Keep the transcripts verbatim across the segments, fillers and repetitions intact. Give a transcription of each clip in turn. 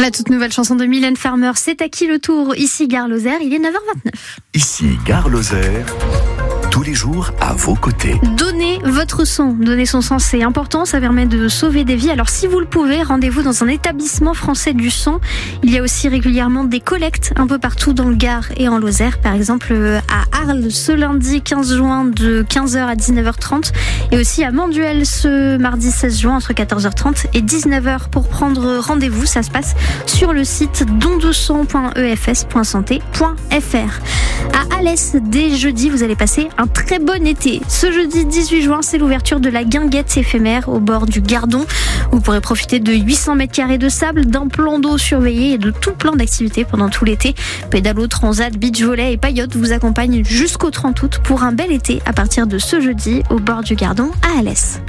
La toute nouvelle chanson de Mylène Farmer, c'est à qui le tour? Ici Gare Lozère, il est neuf heures vingt-neuf. Ici Gare Lozère, tous les jours à vos côtés. Donnez votre son, donner son sang c'est important, ça permet de sauver des vies. Alors si vous le pouvez, rendez-vous dans un établissement français du son. Il y a aussi régulièrement des collectes un peu partout dans le Gard et en Lozère. Par exemple à Arles ce lundi quinze juin de quinze heures à dix-neuf heures trente et aussi à Manduel ce mardi seize juin entre quatorze heures trente et dix-neuf heures. Pour prendre rendez-vous, ça se passe sur le site don de sang point e f s point santé point f r. À Alès, dès jeudi, vous allez passer un très bon été. Ce jeudi dix-huit juin, c'est l'ouverture de la guinguette éphémère au bord du Gardon. Vous pourrez profiter de huit cents mètres carrés de sable, d'un plan d'eau surveillé et de tout plein d'activités pendant tout l'été. Pédalo, transat, beach volley et paillote vous accompagnent jusqu'au trente août pour un bel été à partir de ce jeudi au bord du Gardon à Alès.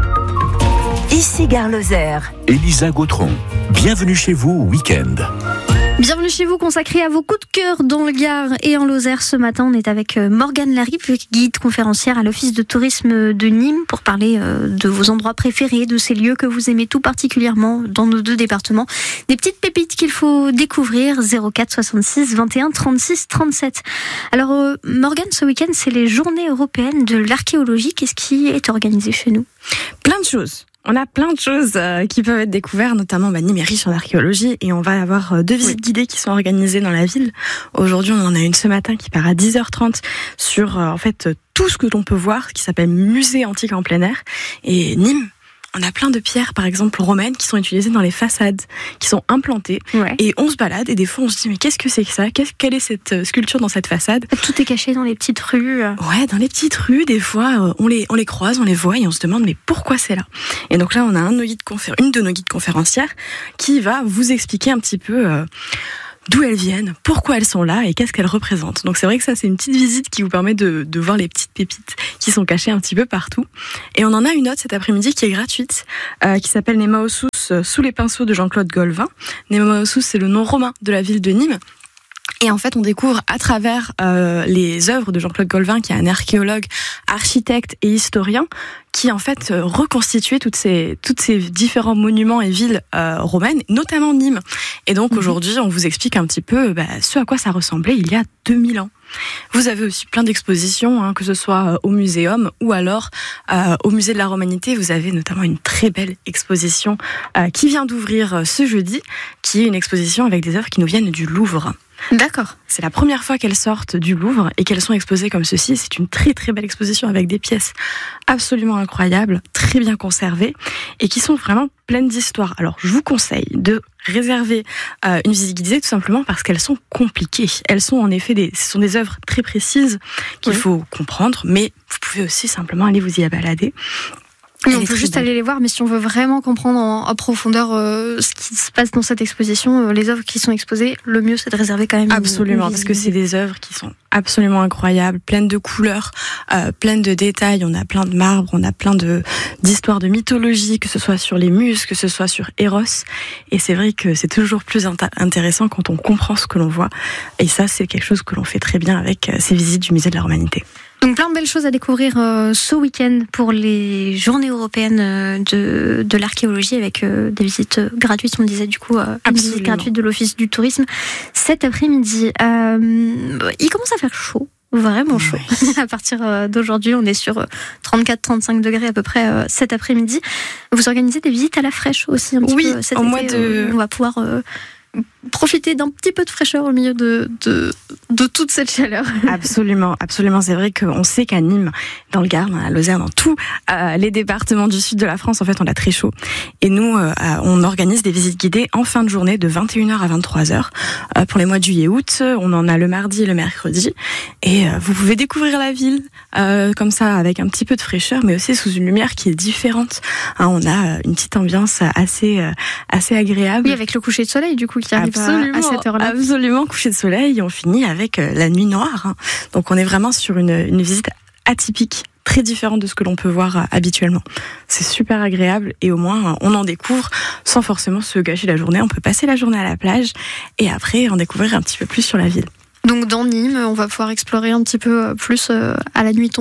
Ici Gare Lozère. Elisa Gautron, bienvenue chez vous au week-end. Bienvenue chez vous, consacré à vos coups de cœur dans le Gard et en Lozère. Ce matin, on est avec Morgane Laripe, guide conférencière à l'Office de tourisme de Nîmes, pour parler de vos endroits préférés, de ces lieux que vous aimez tout particulièrement dans nos deux départements. Des petites pépites qu'il faut découvrir, zéro quatre soixante-six vingt et un trente-six trente-sept. Alors, euh, Morgane, ce week-end, c'est les Journées européennes de l'archéologie. Qu'est-ce qui est organisé chez nous? Plein de choses. On a plein de choses euh, qui peuvent être découvertes, notamment bah, Nîmes est riche en archéologie et on va avoir euh, deux visites oui. guidées qui sont organisées dans la ville. Aujourd'hui, on en a une ce matin qui part à dix heures trente sur euh, en fait tout ce que l'on peut voir, qui s'appelle Musée antique en plein air. Et Nîmes, on a plein de pierres, par exemple romaines, qui sont utilisées dans les façades, qui sont implantées. Ouais. Et on se balade et des fois on se dit mais qu'est-ce que c'est que ça? Qu'est-ce, Quelle est cette sculpture dans cette façade? Tout est caché dans les petites rues. Ouais, dans les petites rues, des fois on les, on les croise, on les voit et on se demande mais pourquoi c'est là? Et donc là on a un de nos guides confé- une de nos guides conférencières qui va vous expliquer un petit peu... Euh, d'où elles viennent, pourquoi elles sont là et qu'est-ce qu'elles représentent. Donc c'est vrai que ça c'est une petite visite qui vous permet de, de voir les petites pépites qui sont cachées un petit peu partout. Et on en a une autre cet après-midi qui est gratuite, euh, qui s'appelle Némaosus sous les pinceaux de Jean-Claude Golvin. Némaosus, c'est le nom romain de la ville de Nîmes. Et en fait, on découvre à travers euh, les œuvres de Jean-Claude Golvin, qui est un archéologue, architecte et historien, qui en fait euh, reconstituait toutes ces toutes ces différents monuments et villes euh, romaines, notamment Nîmes. Et donc mmh. aujourd'hui, on vous explique un petit peu bah, ce à quoi ça ressemblait il y a deux mille ans. Vous avez aussi plein d'expositions, hein, que ce soit au Muséum ou alors euh, au Musée de la Romanité. Vous avez notamment une très belle exposition euh, qui vient d'ouvrir ce jeudi, qui est une exposition avec des œuvres qui nous viennent du Louvre. D'accord. C'est la première fois qu'elles sortent du Louvre et qu'elles sont exposées comme ceci. C'est une très très belle exposition avec des pièces absolument incroyables, très bien conservées et qui sont vraiment pleines d'histoire. Alors je vous conseille de réserver euh, une visite guidée tout simplement parce qu'elles sont compliquées. Elles sont en effet des, ce sont des œuvres très précises qu'il oui. faut comprendre, mais vous pouvez aussi simplement aller vous y balader. Oui, on peut juste belle. aller les voir, mais si on veut vraiment comprendre en, en profondeur euh, ce qui se passe dans cette exposition, euh, les œuvres qui sont exposées, le mieux c'est de réserver quand même. Absolument, une, une parce que c'est des œuvres qui sont absolument incroyables, pleines de couleurs, euh, pleines de détails. On a plein de marbres, on a plein de d'histoires de mythologie, que ce soit sur les Muses, que ce soit sur Eros. Et c'est vrai que c'est toujours plus int- intéressant quand on comprend ce que l'on voit. Et ça, c'est quelque chose que l'on fait très bien avec euh, ces visites du Musée de la Romanité. Donc plein de belles choses à découvrir euh, ce week-end pour les journées européennes euh, de, de l'archéologie avec euh, des visites euh, gratuites, on disait du coup, euh, une visite gratuite de l'Office du tourisme cet après-midi. Euh, il commence à faire chaud. Vraiment chaud. Oui. À partir d'aujourd'hui, on est sur trente-quatre à trente-cinq degrés à peu près euh, cet après-midi. Vous organisez des visites à la fraîche aussi un petit oui, peu cet au été. Mois de... euh, on va pouvoir... Euh, profiter d'un petit peu de fraîcheur au milieu de, de, de toute cette chaleur. Absolument, absolument. C'est vrai qu'on sait qu'à Nîmes, dans le Gard, dans la Lozère, dans tous euh, les départements du sud de la France, en fait, on a très chaud. Et nous, euh, on organise des visites guidées en fin de journée de vingt et une heures à vingt-trois heures. Euh, pour les mois de juillet et août, on en a le mardi et le mercredi. Et euh, vous pouvez découvrir la ville euh, comme ça, avec un petit peu de fraîcheur, mais aussi sous une lumière qui est différente. Hein, on a une petite ambiance assez, euh, assez agréable. Oui, avec le coucher de soleil, du coup, qui arrive absolument, à cette heure-là. Absolument, coucher de soleil, et on finit avec euh, la nuit noire. Hein. Donc on est vraiment sur une, une visite atypique, très différente de ce que l'on peut voir euh, habituellement. C'est super agréable et au moins euh, on en découvre sans forcément se gâcher la journée. On peut passer la journée à la plage et après en découvrir un petit peu plus sur la ville. Donc dans Nîmes, on va pouvoir explorer un petit peu plus à la nuit tombée.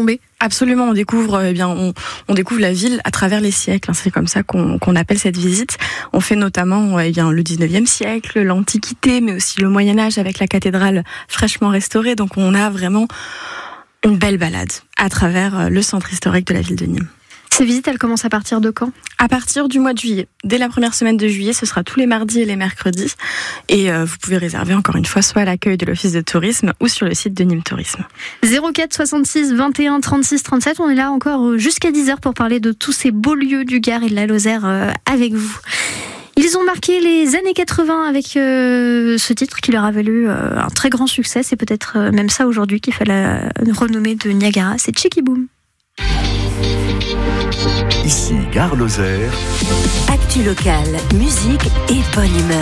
Absolument, on découvre, eh bien, on, on découvre la ville à travers les siècles. C'est comme ça qu'on, qu'on appelle cette visite. On fait notamment, eh bien, le dix-neuvième siècle, l'Antiquité, mais aussi le Moyen Âge avec la cathédrale fraîchement restaurée. Donc, on a vraiment une belle balade à travers le centre historique de la ville de Nîmes. Ces visites, elles commencent à partir de quand ? À partir du mois de juillet. Dès la première semaine de juillet, ce sera tous les mardis et les mercredis. Et euh, vous pouvez réserver encore une fois soit à l'accueil de l'Office de tourisme ou sur le site de Nîmes Tourisme. zéro quatre soixante-six vingt et un trente-six trente-sept, on est là encore jusqu'à dix heures pour parler de tous ces beaux lieux du Gard et de la Lozère euh, avec vous. Ils ont marqué les années quatre-vingts avec euh, ce titre qui leur a valu euh, un très grand succès. C'est peut-être euh, même ça aujourd'hui qu'il fallait euh, renommer de Niagara. C'est Cheeky Boom. Ici Gare Lozère. Actu locale, musique et bonne humeur.